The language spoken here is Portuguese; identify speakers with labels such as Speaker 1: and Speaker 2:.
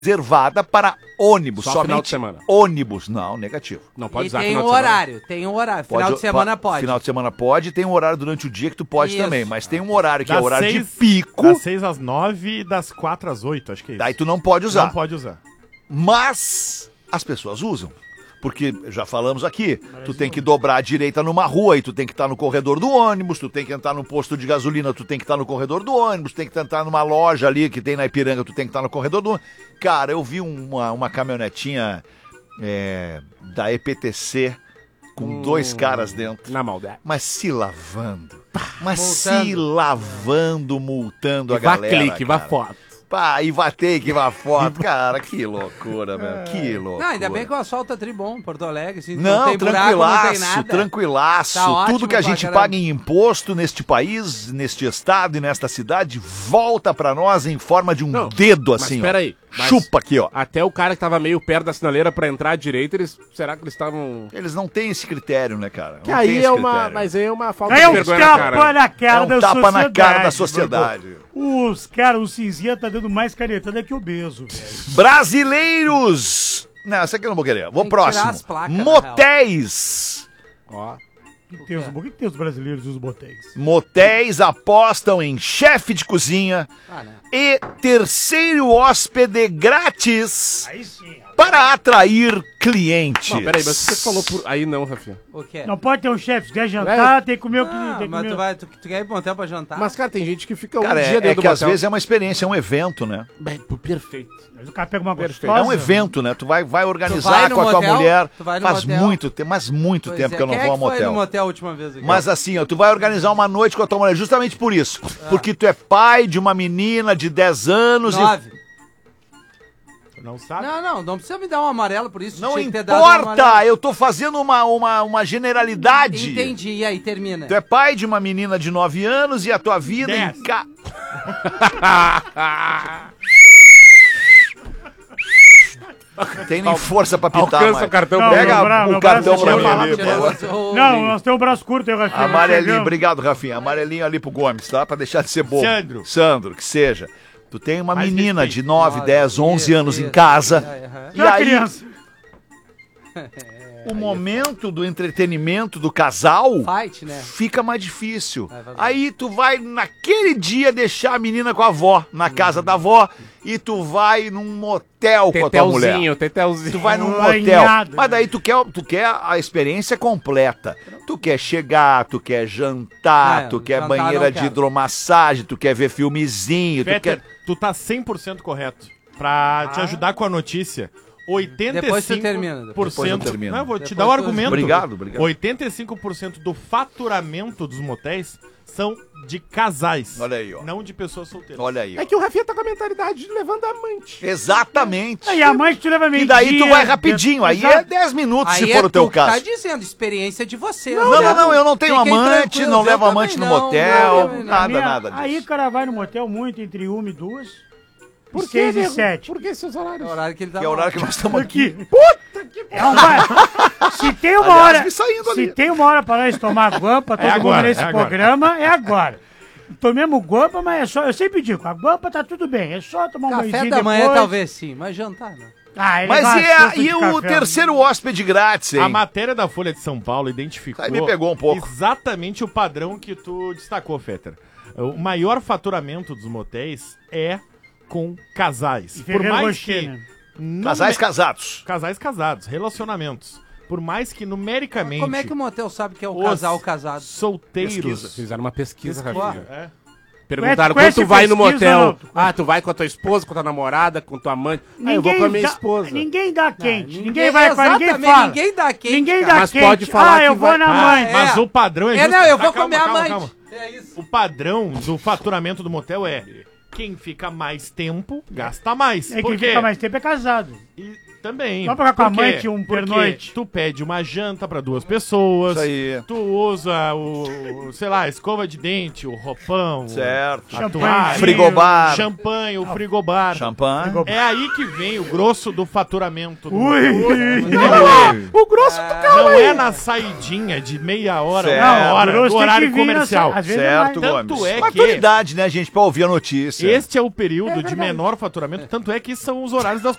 Speaker 1: reservada para ônibus,
Speaker 2: Só
Speaker 1: somente
Speaker 2: final de semana.
Speaker 1: ônibus. Não, negativo.
Speaker 2: Não pode
Speaker 3: E
Speaker 2: usar
Speaker 3: tem
Speaker 2: final
Speaker 3: um
Speaker 2: de semana.
Speaker 3: horário, tem um horário. Final de semana pode.
Speaker 1: Final de semana pode, tem um horário durante o dia que tu pode
Speaker 3: Isso.
Speaker 1: também, mas tem um horário que é
Speaker 4: Das
Speaker 1: horário de
Speaker 4: 6
Speaker 1: pico,
Speaker 4: Das 6 às 9 e das 4 às 8, acho que é isso.
Speaker 1: daí tu não pode usar.
Speaker 4: Não pode usar.
Speaker 1: Mas as pessoas usam. Porque, já falamos aqui, tu tem que dobrar à direita numa rua e tu tem que estar no corredor do ônibus, tu tem que entrar no posto de gasolina, tu tem que estar no corredor do ônibus, tem que entrar numa loja ali que tem na Ipiranga, tu tem que estar no corredor do ônibus. Cara, eu vi uma caminhonetinha da EPTC com 2 caras dentro.
Speaker 2: Na maldade.
Speaker 1: Mas se lavando. Mas
Speaker 3: Multando.
Speaker 1: se lavando, multando a
Speaker 2: Vá
Speaker 1: galera.
Speaker 2: clique, vá
Speaker 1: cara.
Speaker 2: foto.
Speaker 1: Pá, e vá take, vá foto. Cara, que loucura, meu. Que loucura.
Speaker 3: Não, ainda bem que o asfalto tá tribom em Porto Alegre. Assim,
Speaker 1: Não,
Speaker 3: tem buraco, não tem nada.
Speaker 1: tranquilaço.
Speaker 3: Tá ótimo
Speaker 1: Tudo que a
Speaker 3: pra
Speaker 1: gente
Speaker 3: caramba.
Speaker 1: paga em imposto neste país, neste estado e nesta cidade, volta pra nós em forma de um
Speaker 2: Não,
Speaker 1: dedo
Speaker 2: mas
Speaker 1: assim, ó.
Speaker 2: peraí, mas-
Speaker 1: Chupa aqui, ó.
Speaker 2: Até o cara que tava meio perto da sinaleira pra entrar à direita, será que eles estavam...
Speaker 1: Eles não têm esse critério, né, cara?
Speaker 2: Que
Speaker 1: Não
Speaker 2: aí
Speaker 1: tem
Speaker 2: é
Speaker 1: esse
Speaker 2: uma...
Speaker 1: critério.
Speaker 2: Mas aí é uma falta
Speaker 5: Aí
Speaker 2: de
Speaker 5: é um
Speaker 2: vergonha na
Speaker 5: tapa
Speaker 2: cara.
Speaker 5: na cara
Speaker 1: É um
Speaker 5: da
Speaker 1: tapa
Speaker 5: sociedade.
Speaker 1: na cara da sociedade.
Speaker 5: Os caras, o cinzinha tá dando mais canetada que obeso, velho.
Speaker 1: Brasileiros! Não, essa aqui eu não vou querer. Vou
Speaker 3: Tem que tirar
Speaker 1: próximo.
Speaker 3: as placas, na
Speaker 1: Motéis.
Speaker 2: Ó.
Speaker 5: O que tem os brasileiros e os motéis?
Speaker 1: Motéis apostam em chefe de cozinha
Speaker 3: Ah, não.
Speaker 1: e terceiro hóspede grátis
Speaker 5: Aí sim.
Speaker 1: para atrair clientes.
Speaker 2: Não, peraí, mas você falou por... Aí não, Rafinha.
Speaker 3: O quê?
Speaker 5: Não pode ter um chefe. Se quer jantar, tem que comer o que
Speaker 3: Ah,
Speaker 5: tem que
Speaker 3: mas
Speaker 5: comer.
Speaker 3: tu quer ir pro motel pra jantar?
Speaker 2: Mas, cara, tem gente que fica
Speaker 1: Cara,
Speaker 2: um dia
Speaker 1: é
Speaker 2: dentro
Speaker 1: que
Speaker 2: do
Speaker 1: às
Speaker 2: motel.
Speaker 1: vezes é uma experiência, é um evento, né?
Speaker 2: Perfeito.
Speaker 5: Mas o cara pega uma
Speaker 2: Perfeito.
Speaker 5: gostosa.
Speaker 1: É um evento, né? Tu vai organizar
Speaker 3: vai no
Speaker 1: com a tua
Speaker 3: motel?
Speaker 1: mulher.
Speaker 3: Tu vai no
Speaker 1: Faz
Speaker 3: motel?
Speaker 1: muito tempo, mas muito
Speaker 3: Pois
Speaker 1: tempo
Speaker 3: é,
Speaker 1: que eu não
Speaker 3: quem
Speaker 1: vou ao
Speaker 3: é que foi no
Speaker 1: motel.
Speaker 3: motel a última vez aqui?
Speaker 1: Mas assim, ó, tu vai organizar uma noite com a tua mulher justamente por isso. Porque tu é pai de uma menina de 10 anos
Speaker 3: 9.
Speaker 4: Não sabe?
Speaker 3: Não precisa me dar um amarelo por isso.
Speaker 1: Não
Speaker 3: tinha que ter dado um amarelo.
Speaker 1: importa, eu tô fazendo uma generalidade.
Speaker 3: Entendi, e aí, termina.
Speaker 1: Tu é pai de uma menina de 9 anos e a tua vida
Speaker 5: 10.
Speaker 1: em Tem nem força pra pitar,
Speaker 2: Alcança
Speaker 1: mais.
Speaker 2: o cartão
Speaker 5: Não,
Speaker 2: branco.
Speaker 1: Pega
Speaker 5: meu
Speaker 1: o cartão
Speaker 5: braço
Speaker 1: pra
Speaker 5: é
Speaker 1: mim
Speaker 5: cheio.
Speaker 1: ali,
Speaker 3: Tira
Speaker 1: pô.
Speaker 3: o-
Speaker 5: Não, nós temos um braço curto, eu, Rafinha.
Speaker 1: Amarelinho, obrigado, Rafinha. Amarelinho ali pro Gomes, tá? Pra deixar de ser bobo.
Speaker 4: Sandro.
Speaker 1: Sandro, que seja. Tu tem uma
Speaker 4: Mais
Speaker 1: menina
Speaker 4: respeito.
Speaker 1: de 9, 10, 11
Speaker 3: Isso,
Speaker 1: anos em
Speaker 3: isso.
Speaker 1: casa.
Speaker 3: Aham.
Speaker 1: E
Speaker 5: Já
Speaker 1: aí,
Speaker 5: criança.
Speaker 1: o momento do entretenimento do casal
Speaker 3: Fight, né?
Speaker 1: fica mais difícil.
Speaker 3: É verdade.
Speaker 1: Aí tu vai naquele dia deixar a menina com a avó, na casa da avó, e tu vai num motel com a tua mulher.
Speaker 2: Tetelzinho, tetelzinho.
Speaker 1: Tu vai num
Speaker 5: Banhado,
Speaker 1: motel. Mas
Speaker 5: né?
Speaker 1: daí tu quer a experiência completa. Tu quer chegar, tu quer jantar,
Speaker 3: Não,
Speaker 1: tu quer
Speaker 3: jantar
Speaker 1: banheira
Speaker 3: não
Speaker 1: de
Speaker 3: quero.
Speaker 1: hidromassagem, tu quer ver filmezinho, tu
Speaker 4: Peter,
Speaker 1: quer...
Speaker 4: tu tá 100% correto. Pra te ajudar com a notícia, 85%...
Speaker 3: Depois tu termina, depois
Speaker 1: eu termino.
Speaker 4: Não, eu vou te
Speaker 3: Depois
Speaker 4: dar o
Speaker 3: tu-
Speaker 4: argumento.
Speaker 1: Obrigado.
Speaker 4: 85% do faturamento dos motéis são de casais.
Speaker 1: Olha aí, ó.
Speaker 4: Não de pessoas solteiras.
Speaker 1: Olha aí, ó.
Speaker 2: É que o Rafinha tá com a mentalidade de levando amante.
Speaker 1: Exatamente.
Speaker 5: Aí a mãe te leva meio
Speaker 1: E daí tu vai rapidinho, aí é 10 minutos se for o teu
Speaker 3: tu que tá
Speaker 1: caso.
Speaker 3: dizendo, experiência de você.
Speaker 1: Não, eu não tenho
Speaker 3: Fiquem
Speaker 1: amante,
Speaker 3: tranquilos,
Speaker 1: não
Speaker 3: eu
Speaker 1: levo
Speaker 3: também
Speaker 1: amante no
Speaker 3: não,
Speaker 1: motel,
Speaker 3: eu também não.
Speaker 1: nada
Speaker 5: Aí o
Speaker 1: disso.
Speaker 5: cara vai no motel muito, entre 1 e 2.
Speaker 2: Por
Speaker 5: Por 6 e
Speaker 2: nego?
Speaker 5: 7.
Speaker 2: Por que esses
Speaker 3: É o
Speaker 2: horários?
Speaker 3: horário que ele tá
Speaker 1: Que é o horário que nós estamos aqui.
Speaker 5: Aqui. É um bar. Se tem uma
Speaker 1: Aliás,
Speaker 5: hora.
Speaker 1: vi saindo
Speaker 5: Se
Speaker 1: ali.
Speaker 5: tem uma hora pra nós tomar guampa, todo mundo
Speaker 4: agora,
Speaker 5: nesse
Speaker 4: é agora.
Speaker 5: programa, é agora. Tomemos guampa, mas é só. Eu sempre digo, a guampa tá tudo bem. É só tomar um
Speaker 3: Café
Speaker 5: banhozinho
Speaker 3: da manhã
Speaker 5: depois.
Speaker 3: talvez sim, mas jantar não.
Speaker 5: Ah, ele
Speaker 1: Mas
Speaker 5: vai susto de
Speaker 1: e o
Speaker 5: café.
Speaker 1: terceiro hóspede grátis,
Speaker 4: A
Speaker 1: hein?
Speaker 4: matéria da Folha de São Paulo identificou
Speaker 1: Aí me pegou um pouco.
Speaker 4: exatamente o padrão que tu destacou, Fetter. O maior faturamento dos motéis é com casais.
Speaker 5: E
Speaker 4: Por
Speaker 5: Ferreiro
Speaker 4: mais
Speaker 5: Rocher,
Speaker 4: que...
Speaker 5: né?
Speaker 1: Casais casados.
Speaker 4: Casais casados, relacionamentos. Por mais que numericamente
Speaker 3: Como é que o motel sabe que é o
Speaker 4: os
Speaker 3: casal casado?
Speaker 4: solteiros...
Speaker 2: Fizeram uma pesquisa,
Speaker 3: Pesquisa.
Speaker 2: Rafinha.
Speaker 4: É.
Speaker 2: Perguntaram
Speaker 5: Conhece
Speaker 2: quando tu vai no
Speaker 5: pesquisa,
Speaker 2: motel.
Speaker 5: não?
Speaker 2: Tu vai com a tua esposa, com a tua namorada, com tua amante. Eu vou com a minha esposa.
Speaker 5: Ninguém dá quente.
Speaker 3: Não,
Speaker 5: ninguém vai com ninguém
Speaker 3: exatamente,
Speaker 5: fala.
Speaker 3: ninguém dá quente,
Speaker 5: Ninguém
Speaker 3: cara.
Speaker 5: dá
Speaker 2: Mas
Speaker 5: quente.
Speaker 2: pode falar
Speaker 5: eu
Speaker 2: que
Speaker 5: vou
Speaker 2: vai-
Speaker 5: na
Speaker 2: Ah,
Speaker 5: mãe.
Speaker 3: é.
Speaker 4: Mas o padrão é
Speaker 3: É,
Speaker 4: justo...
Speaker 3: não, eu
Speaker 4: Tá,
Speaker 3: vou
Speaker 4: calma,
Speaker 3: comer a
Speaker 4: calma,
Speaker 3: amante.
Speaker 4: calma.
Speaker 3: É isso.
Speaker 4: O padrão do faturamento do motel é quem fica mais tempo, gasta mais.
Speaker 5: É
Speaker 4: Por
Speaker 5: quem
Speaker 4: quê?
Speaker 5: fica mais tempo é casado.
Speaker 4: E Também.
Speaker 5: Só pra com a
Speaker 4: Por quê?
Speaker 5: mãe, um
Speaker 4: Porque
Speaker 5: pernoite.
Speaker 4: tu pede uma janta pra 2 pessoas.
Speaker 1: Isso aí.
Speaker 4: Tu usa sei lá, escova de dente, o roupão.
Speaker 1: Certo.
Speaker 4: A toalha,
Speaker 1: Frigobar.
Speaker 4: champanhe, o frigobar.
Speaker 1: Champanhe.
Speaker 4: É aí que vem o grosso do faturamento. Do
Speaker 5: Ui!
Speaker 4: O grosso do carro não é na saidinha de meia hora,
Speaker 1: Certo.
Speaker 4: uma hora,
Speaker 5: Grosso
Speaker 4: do
Speaker 5: tem
Speaker 4: horário
Speaker 5: que vir
Speaker 4: comercial.
Speaker 5: às vezes
Speaker 1: Certo,
Speaker 5: mais.
Speaker 4: Tanto
Speaker 1: Gomes.
Speaker 4: é que-
Speaker 1: Maturidade, né, gente, pra ouvir a notícia.
Speaker 4: Este é o período de menor faturamento, tanto é que são os horários das